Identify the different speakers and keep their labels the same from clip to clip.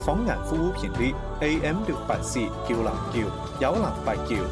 Speaker 1: 仿人服務頻率 AM684 909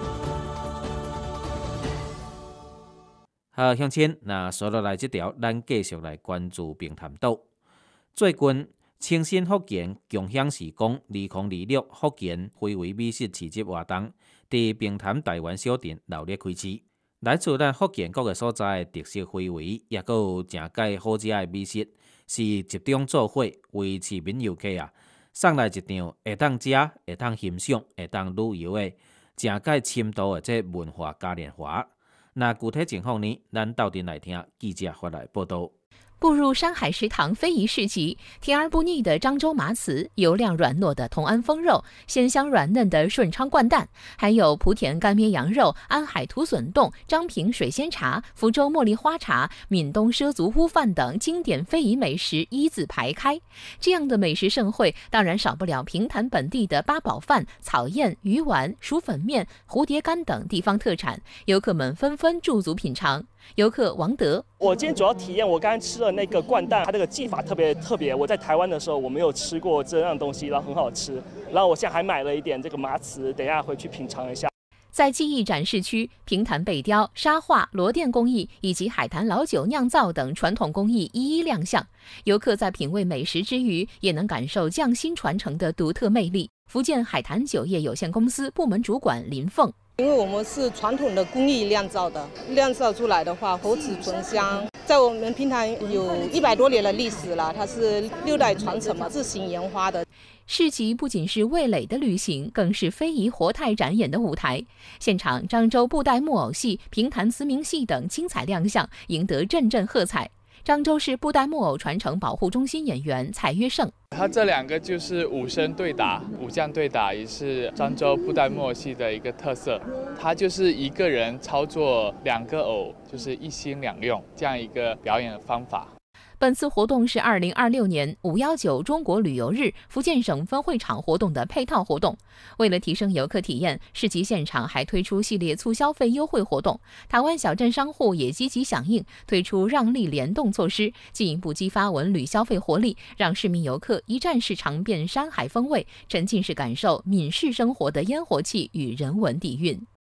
Speaker 2: 好，向前，那接落来这条，咱继续来关注平潭岛。最近，清新福建共享时光2026福建非遗美食市集活动，伫平潭台湾小镇热烈开启。来自咱福建各个所在的特色非遗，也佮有正解好食的美食，是集中做伙为市民游客送来一场会当食、会当欣赏、会当旅游的正解深度的这文化嘉年华。那具体情况呢？咱斗阵来听记者发来报道。
Speaker 3: 步入山海食堂非遗市集，甜而不腻的漳州麻糍，油亮软糯的同安风肉，鲜香软嫩的顺昌灌蛋，还有莆田干煸羊肉、安海土笋冻、漳平水仙茶、福州茉莉花茶、闽东畲族烀饭等经典非遗美食一字排开。这样的美食盛会，当然少不了平潭本地的八宝饭、草燕、鱼丸、薯粉面、蝴蝶干等地方特产，游客们纷纷驻足品尝。游客王德，
Speaker 4: 我今天主要体验我刚才吃的那个灌蛋，它这个技法特别。我在台湾的时候我没有吃过这样东西，然后很好吃。然后我现在还买了一点这个麻糍，等一下回去品尝一下。
Speaker 3: 在技艺展示区，平潭贝雕、沙画、螺钿工艺以及海坛老酒酿造等传统工艺一一亮相。游客在品味美食之余，也能感受匠心传承的独特魅力。福建海坛酒业有限公司部门主管林凤。
Speaker 5: 因为我们是传统的工艺酿造的，酿造出来的话口齿醇香，在我们平潭有100多年的历史了，它是6代传承嘛，自行研发的。
Speaker 3: 市集不仅是味蕾的旅行，更是非遗活态展演的舞台。现场漳州布袋木偶戏、平潭慈明戏等精彩亮相，赢得阵阵喝彩。漳州市布袋木偶传承保护中心演员蔡约胜，
Speaker 6: 他这2个就是武生对打、武将对打，也是漳州布袋木偶戏的一个特色。他就是一个人操作2个偶，就是一心2用这样一个表演的方法。
Speaker 3: 本次活动是2026年519中国旅游日福建省分会场活动的配套活动。为了提升游客体验，市集现场还推出系列促消费优惠活动。台湾小镇商户也积极响应，推出让利联动措施，进一步激发文旅消费活力，让市民游客一站式尝遍山海风味，沉浸式感受闽式生活的烟火气与人文底蕴。